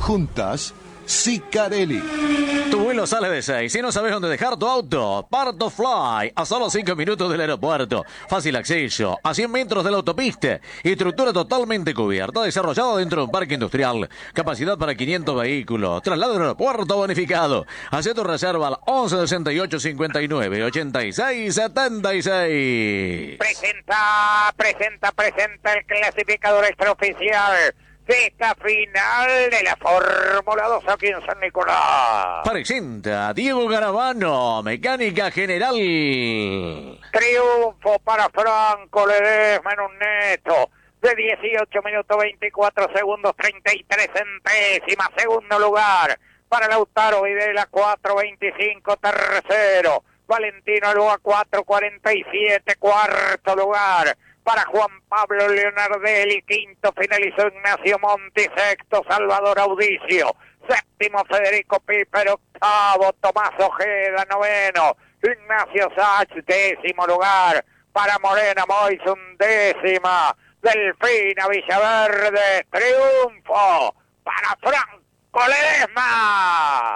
Juntas, Sicarelli. Tu vuelo sale de 6. Si no sabes dónde dejar tu auto, Parto Fly, a solo 5 minutos del aeropuerto. Fácil acceso, a 100 metros de la autopista. Estructura totalmente cubierta, desarrollada dentro de un parque industrial. Capacidad para 500 vehículos. Traslado al aeropuerto bonificado. Hacé tu reserva al 11 68 59 86 76. Presenta el clasificador extraoficial de esta final de la Fórmula 2 aquí en San Nicolás. Presenta Diego Garavano, mecánica general. Triunfo para Franco Ledesma en un neto de 18 minutos 24 segundos 33 centésimas. Segundo lugar para Lautaro Videla, 4.25. Tercero Valentino Lua, 4.47. Cuarto lugar para Juan Pablo Leonardelli. Quinto finalizó Ignacio Monti. Sexto Salvador Audicio. Séptimo Federico Piper. Octavo Tomás Ojeda. Noveno Ignacio Sach. Décimo lugar para Morena Mois. Undécima Delfina Villaverde. Triunfo para Franco Ledesma.